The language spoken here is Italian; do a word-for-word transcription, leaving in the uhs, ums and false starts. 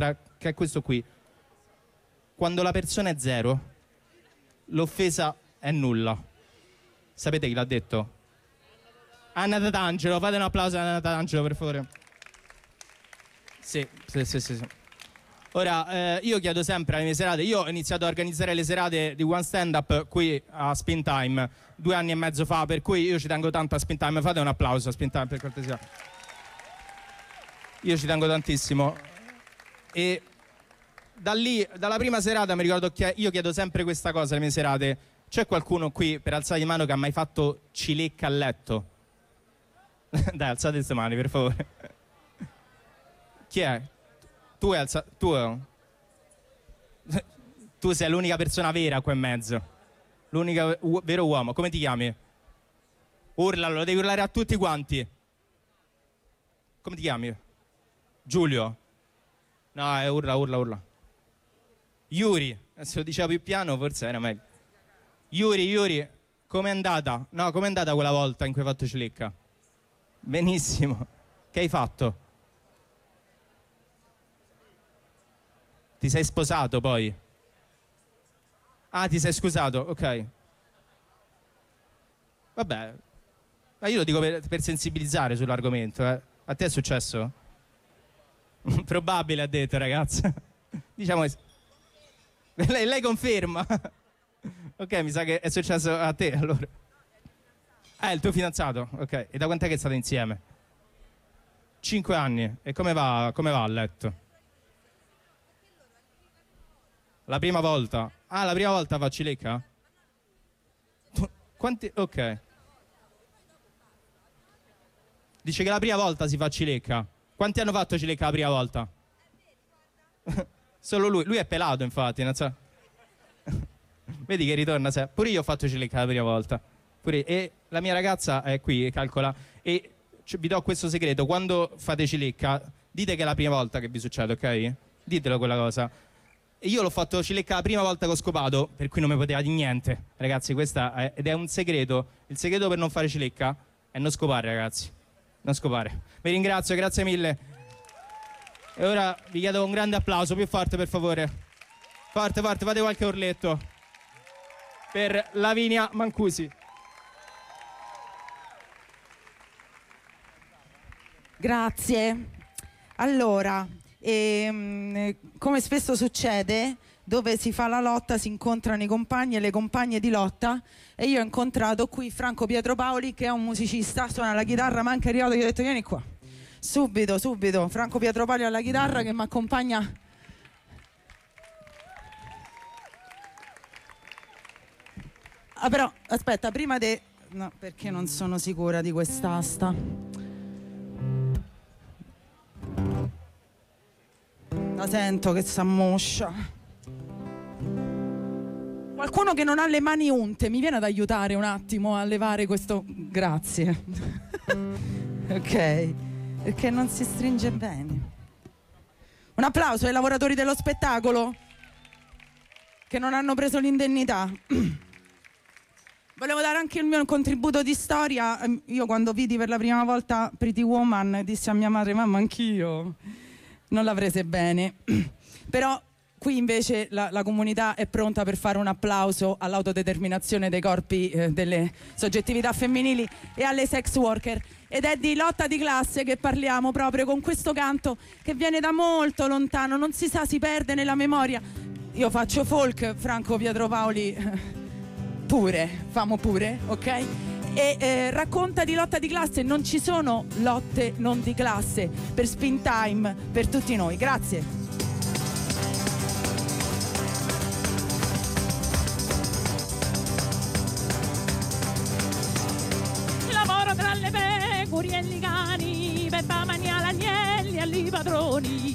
che è questo qui. Quando la persona è zero, l'offesa è nulla. Sapete chi l'ha detto? Anna Tatangelo, fate un applauso a Anna Tatangelo, per favore. Sì, sì, sì, sì, sì. Ora, eh, io chiedo sempre alle mie serate, io ho iniziato a organizzare le serate di One Stand Up qui a Spin Time due anni e mezzo fa, per cui io ci tengo tanto a Spin Time. Fate un applauso a Spin Time, per cortesia. Io ci tengo tantissimo. E da lì, dalla prima serata mi ricordo che io chiedo sempre questa cosa alle mie serate: c'è qualcuno qui per alzare di mano che ha mai fatto cilecca a letto? Dai, alzate queste mani, per favore. Chi è? Tu hai alzato. Tu, tu sei l'unica persona vera qua in mezzo. L'unico u- vero uomo. Come ti chiami? Urlalo, lo devi urlare a tutti quanti. Come ti chiami? Giulio. No, è urla, urla, urla. Yuri. Se lo diceva più piano forse era meglio. Yuri, Yuri, com'è andata? No, com'è andata quella volta in cui hai fatto cilecca? Benissimo. Che hai fatto? Ti sei sposato poi? Ah, ti sei scusato, ok. Vabbè, ma io lo dico per, per sensibilizzare sull'argomento, eh. A te è successo? Probabile, ha detto, ragazza. Diciamo che... lei, lei conferma. Ok, mi sa che è successo a te, allora. Ah, è il tuo fidanzato, ok. E da quant'è che state insieme? Cinque anni. E come va, come va a letto? La prima volta? Ah, la prima volta fa cilecca? Quanti... Ok. Dice che la prima volta si fa cilecca. Quanti hanno fatto cilecca la prima volta? Solo lui. Lui è pelato, infatti, non so. Vedi che ritorna sempre. Pure io ho fatto cilecca la prima volta. Pure... E la mia ragazza è qui, calcola. E vi do questo segreto. Quando fate cilecca, dite che è la prima volta che vi succede, ok? Ditelo quella cosa. E io l'ho fatto cilecca la prima volta che ho scopato, per cui non mi poteva di niente. Ragazzi, questa è... ed è un segreto. Il segreto per non fare cilecca è non scopare, ragazzi. Non scopare. Vi ringrazio, grazie mille. E ora vi chiedo un grande applauso, più forte per favore. Forte, forte, fate qualche urletto per Lavinia Mancusi. Grazie. Allora, ehm, come spesso succede, dove si fa la lotta si incontrano i compagni e le compagne di lotta, e io ho incontrato qui Franco Pietro Paoli, che è un musicista, suona la chitarra, ma anche arrivato, gli ho detto vieni qua. Subito, subito, Franco Pietro Paoli alla chitarra, che mi accompagna. Ah, però, aspetta, prima di... No, perché non sono sicura di quest'asta. La sento che s'ammoscia. Qualcuno che non ha le mani unte, mi viene ad aiutare un attimo a levare questo... Grazie. Ok, perché non si stringe bene. Un applauso ai lavoratori dello spettacolo che non hanno preso l'indennità. Volevo dare anche il mio contributo di storia. Io quando vidi per la prima volta Pretty Woman dissi a mia madre: mamma, anch'io. Non la prese bene. Però qui invece la, la comunità è pronta per fare un applauso all'autodeterminazione dei corpi, eh, delle soggettività femminili e alle sex worker. Ed è di lotta di classe che parliamo, proprio con questo canto che viene da molto lontano, non si sa, si perde nella memoria. Io faccio folk, Franco Pietro Paoli pure, famo pure, ok? E eh, racconta di lotta di classe. Non ci sono lotte non di classe per Spin Time, per tutti noi. Grazie. Lavoro tra le pecore e i cani, per mangiare agnelli e i padroni.